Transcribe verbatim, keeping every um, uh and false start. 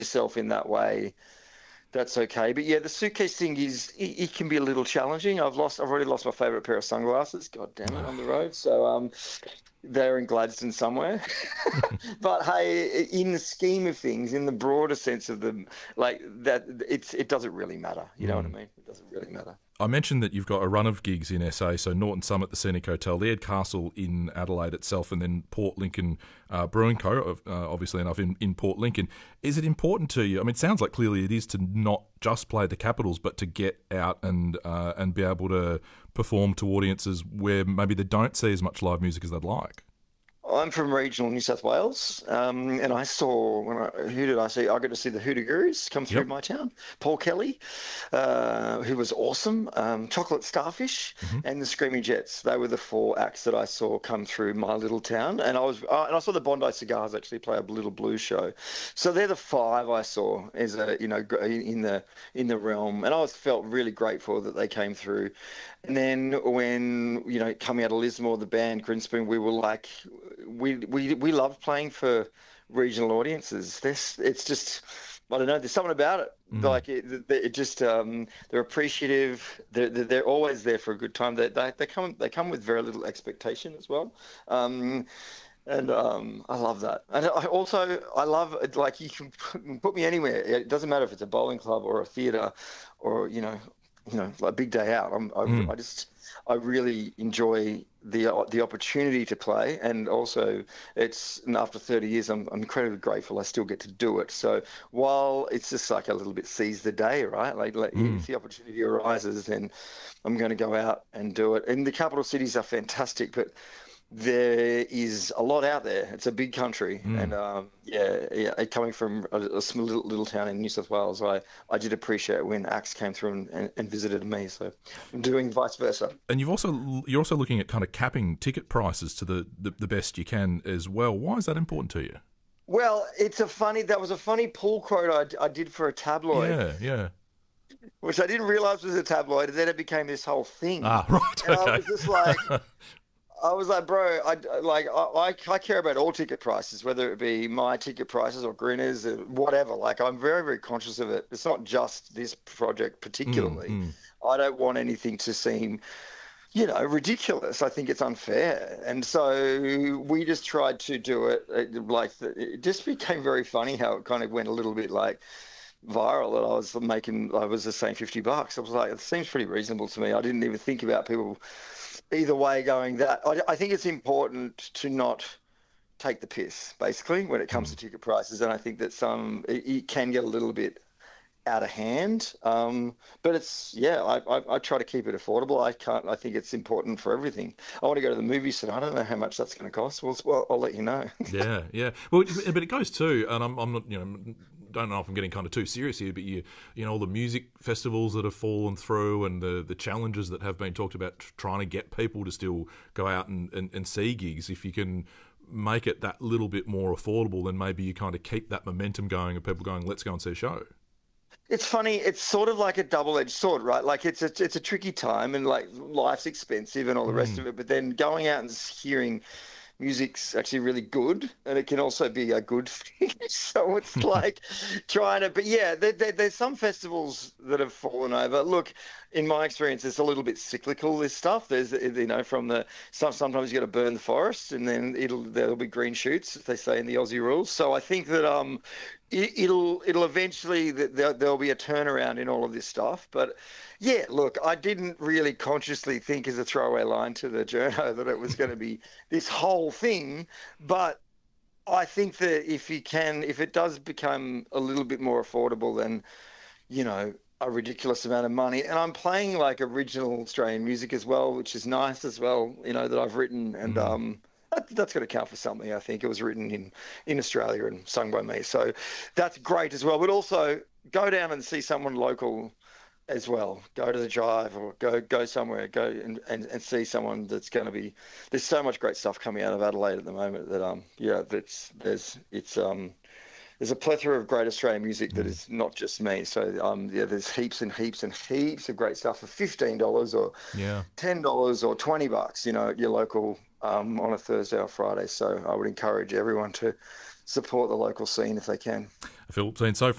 yourself in that way, that's okay. But yeah, the suitcase thing is it, it can be a little challenging. I've lost, I've already lost my favorite pair of sunglasses. God damn it, on the road. So um, they're in Gladstone somewhere. But hey, in the scheme of things, in the broader sense of them, like that, it's it doesn't really matter. You know what I Mm. mean? It doesn't really matter. I mentioned that you've got a run of gigs in S A, so Norton Summit, the Scenic Hotel, the Ed Castle in Adelaide itself, and then Port Lincoln uh, Brewing Co., uh, obviously enough, in, in Port Lincoln. Is it important to you? I mean, it sounds like clearly it is to not just play the Capitals, but to get out and uh, and be able to perform to audiences where maybe they don't see as much live music as they'd like. I'm from regional New South Wales, um, and I saw when I, who did I see? I got to see the Hoodoo Gurus come through Yep. my town. Paul Kelly, uh, who was awesome. Um, Chocolate Starfish, Mm-hmm. and the Screaming Jets. They were the four acts that I saw come through my little town, and I was uh, and I saw the Bondi Cigars actually play a little blues show. So they're the five I saw as a you know gr- in the in the realm, and I was felt really grateful that they came through. And then when, you know, coming out of Lismore, the band Grinspoon, we were like, we we we love playing for regional audiences. This it's just, I don't know, there's something about it. Mm. Like it, it just um, they're appreciative. They're, they're they're always there for a good time. They they they come they come with very little expectation as well. Um, and um, I love that. And I also I love like you can put, put me anywhere. It doesn't matter if it's a bowling club or a theatre, or you know you know, like a big day out. I'm, I, Mm. I just, I really enjoy the the opportunity to play, and also it's and after thirty years, I'm, I'm incredibly grateful I still get to do it. So while it's just like a little bit seize the day, right? Like, like Mm. if the opportunity arises, then I'm going to go out and do it. And the capital cities are fantastic, but there is a lot out there. It's a big country, and Mm. um, yeah, yeah. Coming from a, a small little, little town in New South Wales, I, I did appreciate when acts came through and, and, and visited me. So I'm doing vice versa. And you've also you're also looking at kind of capping ticket prices to the, the, the best you can as well. Why is that important to you? Well, it's a funny. That was a funny pull quote I, I did for a tabloid, Yeah, yeah. which I didn't realize was a tabloid, and then it became this whole thing. Ah, right. And I Okay. was just like, I was like, bro, I like I, I care about all ticket prices, whether it be my ticket prices or Grinners or whatever. Like I'm very, very conscious of it. It's not just this project Mm, particularly. mm. I don't want anything to seem, you know, ridiculous. I think it's unfair. And so we just tried to do it uh, like the, it just became very funny how it kind of went a little bit like viral that I was making, I was just saying fifty bucks. I was like, it seems pretty reasonable to me. I didn't even think about people either way going that. I, I think it's important to not take the piss, basically, when it comes Mm. to ticket prices. And I think that some, it, it can get a little bit out of hand. Um, but it's, yeah, I, I, I try to keep it affordable. I can't, I think it's important for everything. I want to go to the movies, so I don't know how much that's going to cost. Well, well, I'll let you know. Yeah, yeah. Well, it- but it goes too, and I'm, I'm not, you know, don't know if I'm getting kind of too serious here, but you, you know, all the music festivals that have fallen through, and the the challenges that have been talked about, tr- trying to get people to still go out and, and, and see gigs. If you can make it that little bit more affordable, then maybe you kind of keep that momentum going of people going, let's go and see a show. It's funny. It's sort of like a double-edged sword, right? Like it's a it's a tricky time, and like life's expensive and all the rest Mm. of it. But then going out and hearing music's actually really good, and it can also be a good thing. So it's like trying to, but yeah, there, there, there's some festivals that have fallen over. Look, in my experience, it's a little bit cyclical. This stuff, there's you know, from the some sometimes you got to burn the forest, and then it'll there'll be green shoots, as they say in the Aussie rules. So I think that um, it, it'll it'll eventually there, there'll be a turnaround in all of this stuff, but. Yeah, look, I didn't really consciously think as a throwaway line to the journo that it was going to be this whole thing, but I think that if you can, if it does become a little bit more affordable than, you know, a ridiculous amount of money, and I'm playing like original Australian music as well, which is nice as well, you know, that I've written, and Mm. um, that, that's going to count for something. I think it was written in in Australia and sung by me, so that's great as well. But also go down and see someone local as well. Go to the Jive or go go somewhere. Go and, and, and see someone that's going to be. There's so much great stuff coming out of Adelaide at the moment that um yeah that's there's it's um there's a plethora of great Australian music that Mm. is not just me. So um yeah, there's heaps and heaps and heaps of great stuff for fifteen dollars or Yeah. ten dollars or twenty bucks. You know, at your local um on a Thursday or Friday. So I would encourage everyone to support the local scene if they can. Phil, it's been so